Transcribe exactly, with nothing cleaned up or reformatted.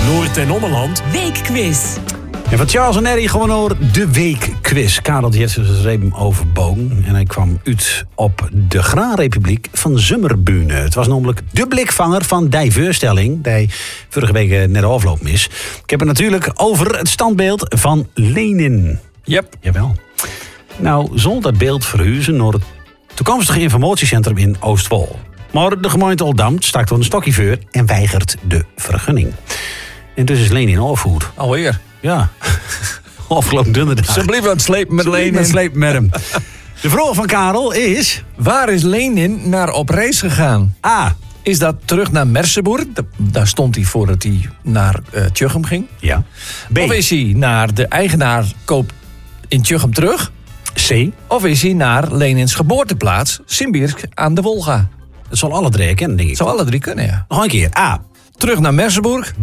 Noord- en Ommeland Weekquiz. En van Charles en Eddie gewoon over de weekquiz. Karel Jetsen reed hem overbogen. En hij kwam uit op de Graanrepubliek van Zummerbühne. Het was namelijk de blikvanger van die voorstelling. Die vorige week net de afloop mis. Ik heb het natuurlijk over het standbeeld van Lenin. Yep. Jawel. Nou, zal dat beeld verhuizen naar het toekomstige informatiecentrum in Oostwol. Maar de gemeente Oldam stak door een stokje voor en weigert de vergunning. En dus is Lenin afvoerd. Alweer. Ja, afgelopen donderdag. Ze bleef aan het slepen met Lenin. Lenin. Slepen met hem. De vraag van Karel is... Waar is Lenin naar op reis gegaan? A. Is dat terug naar Merseburg? Da- Daar stond hij voordat hij naar uh, Tjuchem ging. Ja. B. Of is hij naar de eigenaar koop in Tjuchem terug? C. Of is hij naar Lenins geboorteplaats, Simbirsk aan de Wolga? Dat zal alle drie kennen, denk ik. Zou alle drie kunnen, ja. Nog een keer. A. Terug naar Merseburg.